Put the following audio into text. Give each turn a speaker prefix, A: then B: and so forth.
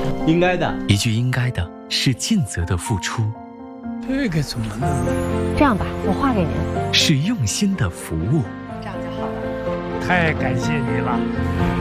A: 应该的。
B: 一句应该的是尽责的付出，
C: 这个怎么弄？
D: 这样吧，我画给您。
B: 是用心的服务。
D: 这样就好了。
C: 太感谢你了。